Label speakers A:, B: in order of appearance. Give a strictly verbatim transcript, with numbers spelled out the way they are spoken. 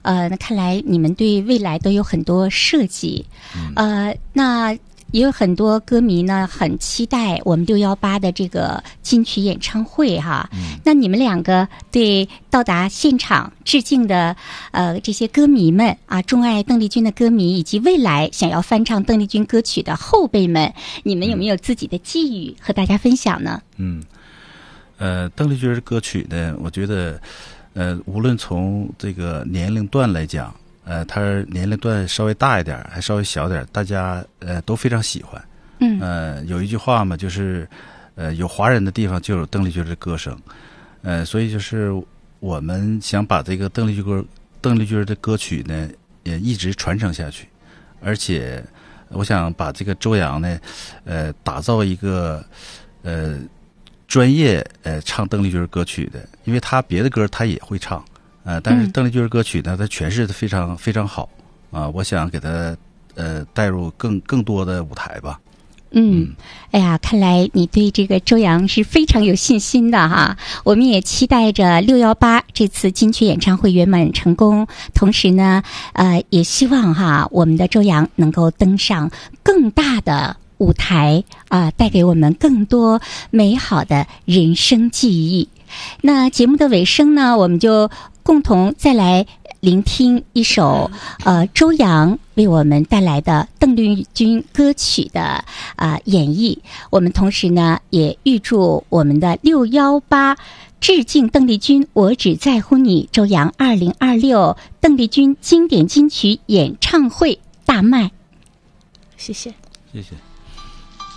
A: 呃，那看来你们对未来都有很多设计，呃，那。也有很多歌迷呢，很期待我们六一八的这个金曲演唱会哈。嗯、那你们两个对到达现场致敬的呃这些歌迷们啊，钟爱邓丽君的歌迷，以及未来想要翻唱邓丽君歌曲的后辈们，你们有没有自己的寄语和大家分享呢？
B: 嗯，呃，邓丽君的歌曲呢，我觉得呃，无论从这个年龄段来讲。呃，他年龄段稍微大一点，还稍微小点，大家呃都非常喜欢。嗯，呃，有一句话嘛，就是呃有华人的地方就有邓丽君的歌声，呃，所以就是我们想把这个邓丽君歌邓丽君的歌曲呢，也一直传承下去，而且我想把这个周扬呢，呃，打造一个呃专业呃唱邓丽君歌曲的，因为他别的歌他也会唱。呃，但是邓丽君歌曲呢，它诠释的非常非常好啊、呃！我想给它呃带入更更多的舞台吧。
A: 嗯，哎呀，看来你对这个周扬是非常有信心的哈。我们也期待着六一八这次金曲演唱会圆满成功，同时呢，呃，也希望哈我们的周扬能够登上更大的舞台啊、呃，带给我们更多美好的人生记忆。那节目的尾声呢，我们就共同再来聆听一首呃周扬为我们带来的邓丽君歌曲的啊、呃、演绎。我们同时呢也预祝我们的六一八致敬邓丽君，我只在乎你周扬二零二六邓丽君经典金曲演唱会大卖。谢谢，
B: 谢谢。